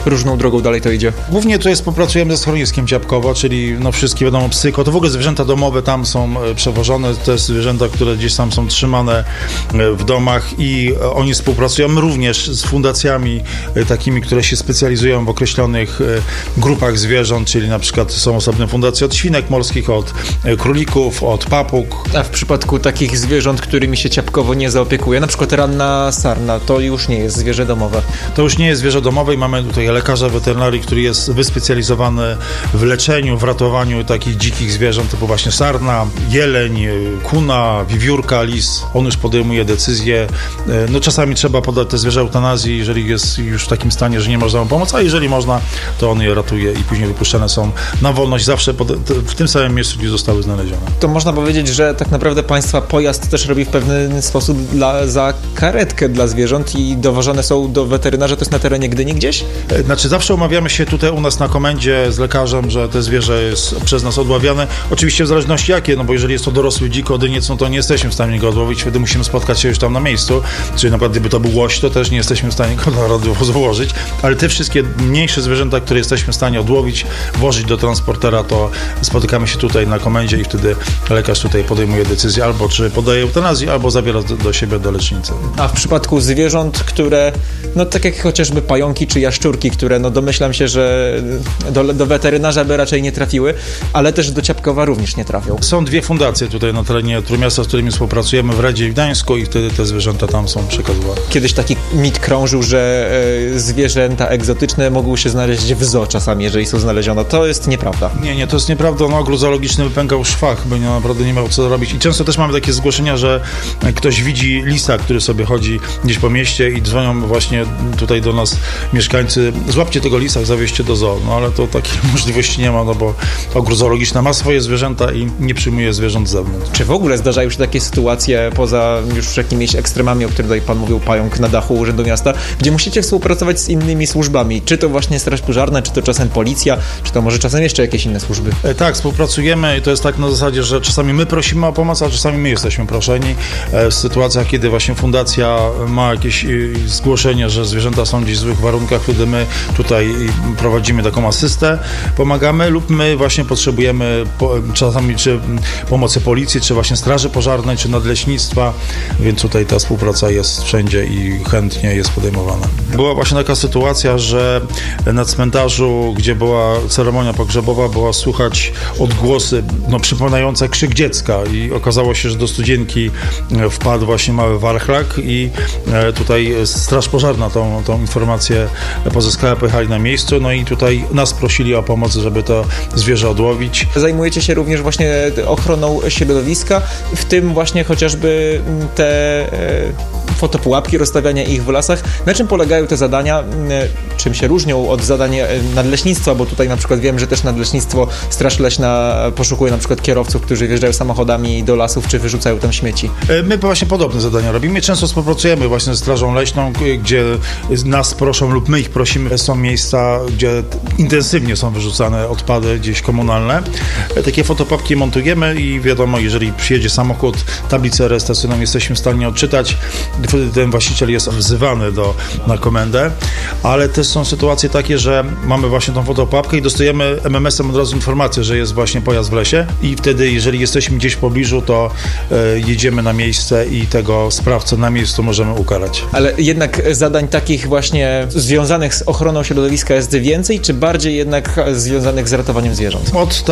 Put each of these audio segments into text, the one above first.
różną drogą dalej to idzie? Głównie tutaj współpracujemy ze schroniskiem Ciapkowo, czyli wszystkie wiadomo psy, to w ogóle zwierzęta domowe tam są przewożone, to jest zwierzęta, które gdzieś tam są trzymane w domach i oni współpracują również z fundacjami takimi, które się specjalizują w określonych grupach zwierząt, czyli na przykład są osobne fundacje od świnek morskich, od królików, od papug. A w przypadku takich zwierząt, którymi się Ciapkowo nie zaopiekuje, na przykład ranna sarna, to już nie jest zwierzę domowe? To już nie jest zwierzę domowe i mamy tutaj lekarza weterynarii, który jest wyspecjalizowany w leczeniu, w ratowaniu takich dzikich zwierząt, typu właśnie sarna, jeleń, kuna, wiewiórka, lis. On już podejmuje decyzje. No czasami trzeba podać te zwierzę eutanazji, jeżeli jest już w takim stanie, że nie można mu pomóc, a jeżeli można, to on je ratuje i później wypuszczane są na wolność zawsze w tym samym miejscu, gdzie zostały znalezione. To można powiedzieć, że tak naprawdę państwa pojazd też robi w pewien sposób za karetkę dla zwierząt i dowożone są do weterynarza, to jest na terenie Gdyni gdzieś? Znaczy zawsze umawiamy się tutaj u nas na komendzie z lekarzem, że te zwierzę jest przez nas odławiane. Oczywiście w zależności jakie, no bo jeżeli jest to dorosły dzik, odyniec, no to nie jesteśmy w stanie go odłowić, wtedy musimy spotkać się już tam na miejscu. Czyli na przykład gdyby to był łoś, to też nie jesteśmy w stanie go na radiowozu włożyć, ale te wszystkie mniejsze zwierzęta, które jesteśmy w stanie odłowić, włożyć do transportera, to spotykamy się tutaj na komendzie i wtedy lekarz tutaj podejmuje decyzję albo czy podaje eutanazję, albo zabiera do siebie do lecznicy. A w przypadku zwierząt, które, no tak jak chociażby pająki czy jaszczurki, które no domyślam się, że do weterynarza by raczej nie trafiły, ale też do Ciapkowa również nie trafią. Są dwie fundacje tutaj na terenie Trójmiasta, z którymi współpracujemy w Radzie i w Gdańsku i wtedy te zwierzęta tam są przekazywane. Kiedyś taki mit krążył, że zwierzęta egzotyczne mogą się znaleźć w zoo czasami, jeżeli są znalezione. To jest nieprawda. Nie, to jest nieprawda. No, ogród zoologiczny wypękał szwach, bo naprawdę nie miał co robić. I często też mamy takie zgłoszenia, że ktoś widzi lisa, który sobie chodzi gdzieś po mieście i dzwonią właśnie tutaj do nas mieszkańcy, złapcie tego lisa, zawieźcie do zoo. No ale to takiej możliwości nie ma, no bo ogród zoologiczny ma swoje zwierzęta i nie przyjmuje zwierząt z zewnątrz. Czy w ogóle zdarzają się takie sytuacje, poza już jakimiś ekstremami, o których tutaj pan mówił, pająk na dachu Urzędu Miasta, gdzie musicie współpracować z innymi służbami? Czy to właśnie Straż Pożarna, czy to czasem policja, czy to może czasem jeszcze jakieś inne służby? Tak, współpracujemy i to jest tak na zasadzie, że czasami my prosimy o pomoc, a czasami my jesteśmy proszeni. W sytuacjach, kiedy właśnie fundacja ma jakieś zgłoszenie, że zwierzęta są gdzieś w złych warunkach, wtedy my tutaj prowadzimy taką asystę, pomagamy lub my właśnie potrzebujemy czasami czy pomocy policji, czy właśnie Straży Pożarnej, czy Nadleśnictwa, więc tutaj ta współpraca jest wszędzie i chętnie jest podejmowana. Była właśnie taka sytuacja, że na cmentarzu, gdzie była ceremonia pogrzebowa, była słychać odgłosy przypominające krzyk dziecka i okazało się, że do studzienki wpadł właśnie mały warchlak i tutaj Straż Pożarna tą informację pozyskała, pojechali na miejscu, no i tutaj nas prosili o pomoc, żeby to zwierzę odłowić. Zajmujecie się również właśnie ochroną środowiska, w tym właśnie chociażby te fotopułapki, rozstawiania ich w lasach. Na czym polegają te zadania? Czym się różnią od zadań nadleśnictwa? Bo tutaj na przykład wiem, że też nadleśnictwo, Straż Leśna poszukuje na przykład kierowców, którzy wjeżdżają samochodami do lasów, czy wyrzucają tam śmieci. My właśnie podobne zadania robimy. Często współpracujemy właśnie ze Strażą Leśną, gdzie nas proszą lub my ich prosimy. Są miejsca, gdzie intensywnie są wyrzucane odpady gdzieś komunalne. Takie fotopułapki montujemy i wiadomo, jeżeli przyjedzie samochód, tablicę rejestracyjną jesteśmy w stanie odczytać. Wtedy ten właściciel jest wzywany na komendę, ale też są sytuacje takie, że mamy właśnie tą fotopułapkę i dostajemy MMS-em od razu informację, że jest właśnie pojazd w lesie i wtedy, jeżeli jesteśmy gdzieś w pobliżu, to jedziemy na miejsce i tego sprawcę na miejscu możemy ukarać. Ale jednak zadań takich właśnie związanych z ochroną środowiska jest więcej, czy bardziej jednak związanych z ratowaniem zwierząt? Od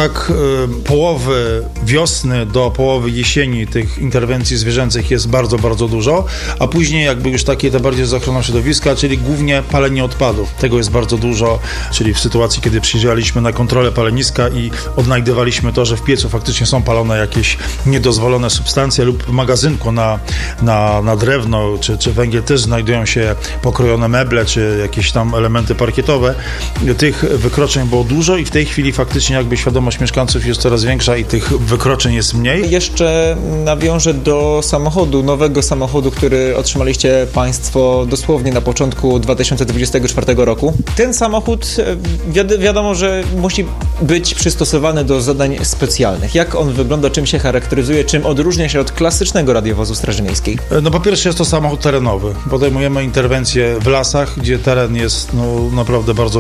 połowy wiosny do połowy jesieni tych interwencji zwierzęcych jest bardzo, bardzo dużo, a później jakby już takie te bardziej z ochroną środowiska, czyli głównie palenie odpadów. Tego jest bardzo dużo, czyli w sytuacji, kiedy przyjeżdżaliśmy na kontrolę paleniska i odnajdywaliśmy to, że w piecu faktycznie są palone jakieś niedozwolone substancje lub w magazynku na drewno czy węgiel też znajdują się pokrojone meble czy jakieś tam elementy parkietowe. Tych wykroczeń było dużo i w tej chwili faktycznie jakby świadomość mieszkańców jest coraz większa i tych wykroczeń jest mniej. Jeszcze nawiążę do nowego samochodu, który otrzymaliście Państwo dosłownie na początku 2024 roku. Ten samochód wiadomo, że musi być przystosowany do zadań specjalnych. Jak on wygląda, czym się charakteryzuje, czym odróżnia się od klasycznego radiowozu Straży Miejskiej? No po pierwsze jest to samochód terenowy. Podejmujemy interwencje w lasach, gdzie teren jest naprawdę bardzo